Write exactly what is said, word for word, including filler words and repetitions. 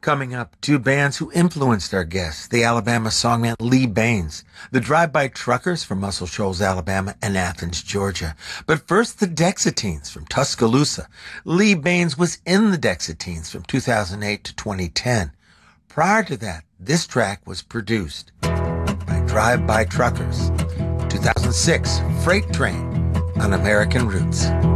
Coming up, two bands who influenced our guests, the Alabama songman Lee Baines, the Drive-By Truckers from Muscle Shoals, Alabama, and Athens, Georgia. But first, the Dexateens from Tuscaloosa. Lee Baines was in the Dexateens from two thousand eight to twenty ten. Prior to that, this track was produced by Drive-By Truckers. two thousand six, Freight Train on American Roots.